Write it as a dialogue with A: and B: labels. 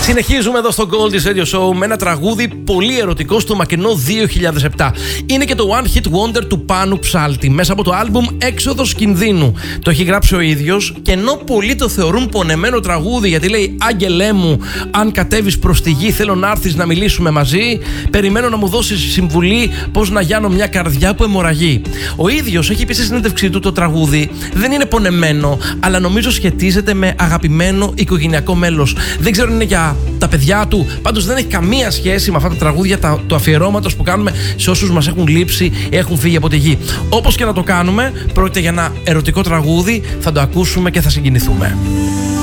A: Συνεχίζουμε εδώ στο Goldie's Radio Show με ένα τραγούδι πολύ ερωτικό στο μακρινό 2007. Είναι και το One Hit Wonder του Πάνου Ψάλτη μέσα από το άλμπουμ Έξοδος Κινδύνου. Το έχει γράψει ο ίδιος και ενώ πολλοί το θεωρούν πονεμένο τραγούδι γιατί λέει «Άγγελέ μου, αν κατέβεις προς τη γη θέλω να έρθεις να μιλήσουμε μαζί, περιμένω να μου δώσεις συμβουλή πώς να γιάνω μια καρδιά που αιμορραγεί». Ο ίδιος έχει πει στη συνέντευξή του το τραγούδι δεν είναι πονεμένο, αλλά νομίζω σχετίζεται με αγαπημένο οικογενειακό μέλος. Δεν ξέρω αν είναι για τα παιδιά του, πάντως δεν έχει καμία σχέση με αυτά τα τραγούδια του αφιερώματος που κάνουμε σε όσους μας έχουν λείψει ή έχουν φύγει από τη γη. Όπως και να το κάνουμε, πρόκειται για ένα ερωτικό τραγούδι, θα το ακούσουμε και θα συγκινηθούμε.